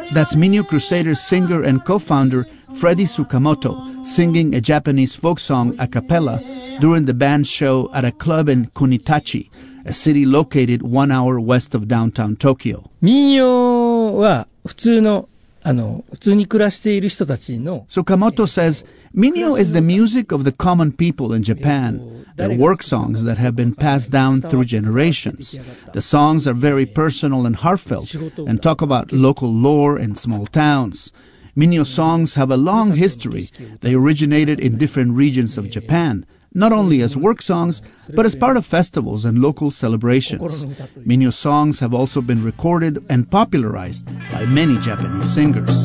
That's Minyo Crusaders singer and co-founder Freddy Tsukamoto singing a Japanese folk song a cappella during the band's show at a club in Kunitachi, a city located 1 hour west of downtown Tokyo. 民謡は普通に暮らしている人たちの Tsukamoto says, Minyo is the music of the common people in Japan. They're work songs that have been passed down through generations. The songs are very personal and heartfelt and talk about local lore and small towns. Minyo songs have a long history. They originated in different regions of Japan, not only as work songs, but as part of festivals and local celebrations. Minyo songs have also been recorded and popularized by many Japanese singers.